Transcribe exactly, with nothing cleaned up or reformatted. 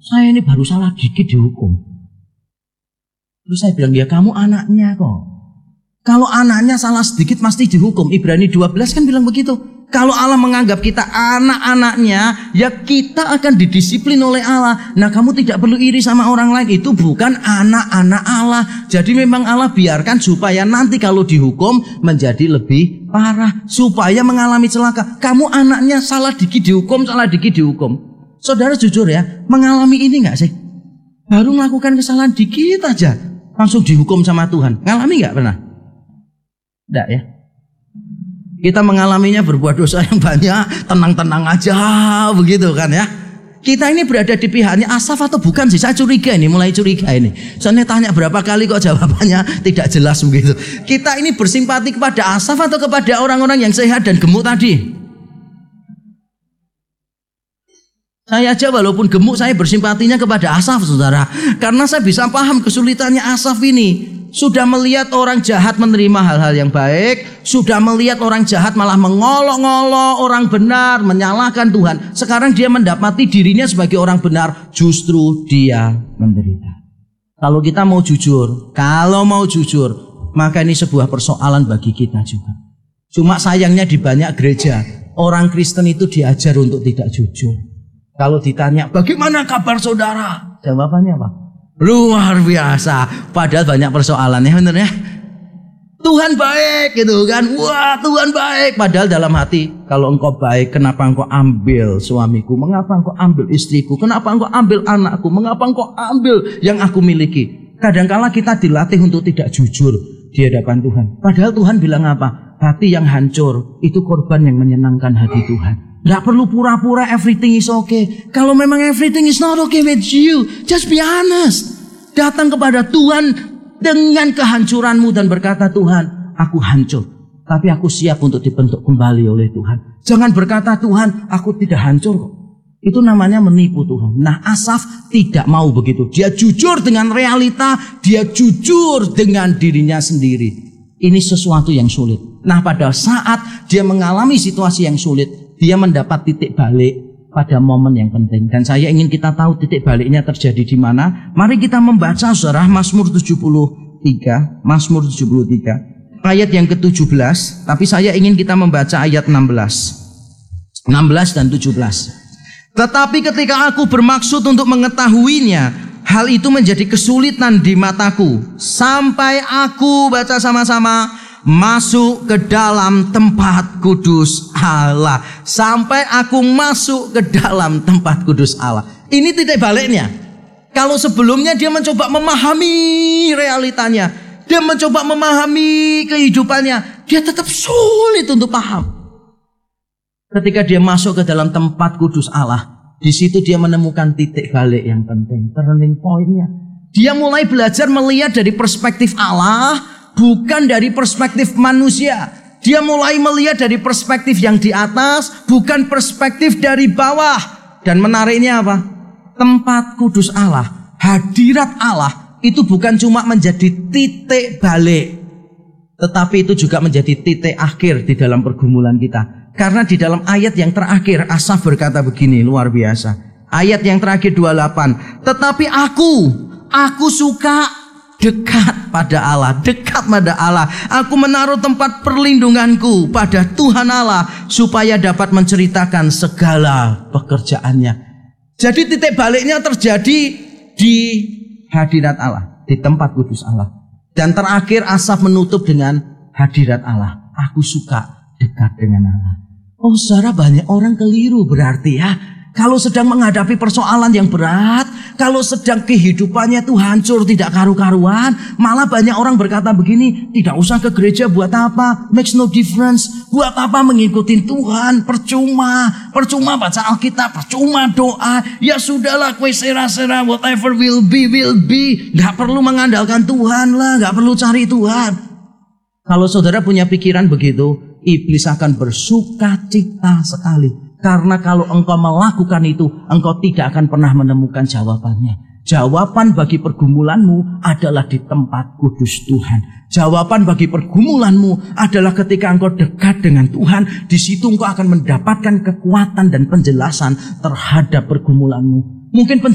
Saya ini baru salah dikit dihukum. Terus saya bilang, ya kamu anaknya kok. Kalau anaknya salah sedikit pasti dihukum. Ibrani dua belas kan bilang begitu. Kalau Allah menganggap kita anak-anaknya, ya kita akan didisiplin oleh Allah. Nah, kamu tidak perlu iri sama orang lain. Itu bukan anak-anak Allah. Jadi memang Allah biarkan supaya nanti kalau dihukum menjadi lebih parah, supaya mengalami celaka. Kamu anaknya salah dikit dihukum, salah dikit dihukum. Saudara jujur ya, mengalami ini gak sih? Baru melakukan kesalahan dikit aja langsung dihukum sama Tuhan. Ngalami gak pernah? Enggak ya. Kita mengalaminya berbuat dosa yang banyak, tenang-tenang aja begitu kan ya. Kita ini berada di pihaknya Asaf atau bukan sih? Saya curiga ini, mulai curiga ini. Soalnya tanya berapa kali kok jawabannya tidak jelas begitu. Kita ini bersimpati kepada Asaf atau kepada orang-orang yang sehat dan gemuk tadi? Saya aja walaupun gemuk saya bersimpatinya kepada Asaf, saudara. Karena saya bisa paham kesulitannya Asaf ini. Sudah melihat orang jahat menerima hal-hal yang baik, sudah melihat orang jahat malah mengolok-ngolok orang benar, menyalahkan Tuhan. Sekarang dia mendapati dirinya sebagai orang benar, justru dia menderita. Kalau kita mau jujur, kalau mau jujur, maka ini sebuah persoalan bagi kita juga. Cuma sayangnya di banyak gereja, orang Kristen itu diajar untuk tidak jujur. Kalau ditanya, bagaimana kabar saudara? Jawabannya apa? Luar biasa. Padahal banyak persoalannya, bener ya. Tuhan baik gitu kan. Wah, Tuhan baik. Padahal dalam hati, kalau engkau baik, kenapa engkau ambil suamiku? Mengapa engkau ambil istriku? Kenapa engkau ambil anakku? Mengapa engkau ambil yang aku miliki? Kadangkala kita dilatih untuk tidak jujur di hadapan Tuhan. Padahal Tuhan bilang apa? Hati yang hancur itu korban yang menyenangkan hati Tuhan. Gak perlu pura-pura everything is okay. Kalau memang everything is not okay with you, just be honest. Datang kepada Tuhan dengan kehancuranmu dan berkata, Tuhan, aku hancur, tapi aku siap untuk dibentuk kembali oleh Tuhan. Jangan berkata, Tuhan, aku tidak hancur kok. Itu namanya menipu Tuhan. Nah, Asaf tidak mau begitu. Dia jujur dengan realita, dia jujur dengan dirinya sendiri. Ini sesuatu yang sulit. Nah, pada saat dia mengalami situasi yang sulit, dia mendapat titik balik pada momen yang penting. Dan saya ingin kita tahu titik baliknya terjadi di mana. Mari kita membaca saudara Mazmur tujuh puluh tiga. Mazmur tujuh puluh tiga. Ayat yang ke tujuh belas. Tapi saya ingin kita membaca ayat enam belas. enam belas dan tujuh belas. Tetapi ketika aku bermaksud untuk mengetahuinya, hal itu menjadi kesulitan di mataku. Sampai aku, baca sama-sama, masuk ke dalam tempat kudus Allah. Sampai aku masuk ke dalam tempat kudus Allah. Ini titik baliknya. Kalau sebelumnya dia mencoba memahami realitanya, dia mencoba memahami kehidupannya, dia tetap sulit untuk paham. Ketika dia masuk ke dalam tempat kudus Allah, di situ dia menemukan titik balik yang penting, turning point-nya. Dia mulai belajar melihat dari perspektif Allah, bukan dari perspektif manusia. Dia mulai melihat dari perspektif yang di atas, bukan perspektif dari bawah. Dan menariknya apa? Tempat kudus Allah, hadirat Allah, itu bukan cuma menjadi titik balik, tetapi itu juga menjadi titik akhir di dalam pergumulan kita. Karena di dalam ayat yang terakhir, Asaf berkata begini, luar biasa. Ayat yang terakhir dua puluh delapan. Tetapi aku, aku suka dekat pada Allah, dekat pada Allah. Aku menaruh tempat perlindunganku pada Tuhan Allah, supaya dapat menceritakan segala pekerjaannya. Jadi titik baliknya terjadi di hadirat Allah, di tempat kudus Allah. Dan terakhir Asaf menutup dengan hadirat Allah. Aku suka dekat dengan Allah. Oh saudara, banyak orang keliru berarti ya. Kalau sedang menghadapi persoalan yang berat, kalau sedang kehidupannya itu hancur tidak karu-karuan, malah banyak orang berkata begini, tidak usah ke gereja, buat apa? Makes no difference. Buat apa mengikuti Tuhan? Percuma. Percuma baca Alkitab, percuma doa. Ya sudahlah, kue sera-sera, whatever will be, will be. Gak perlu mengandalkan Tuhan lah, gak perlu cari Tuhan. Kalau saudara punya pikiran begitu, iblis akan bersuka cita sekali. Karena kalau engkau melakukan itu, engkau tidak akan pernah menemukan jawabannya. Jawaban bagi pergumulanmu adalah di tempat kudus Tuhan. Jawaban bagi pergumulanmu adalah ketika engkau dekat dengan Tuhan. Di situ engkau akan mendapatkan kekuatan dan penjelasan terhadap pergumulanmu. Mungkin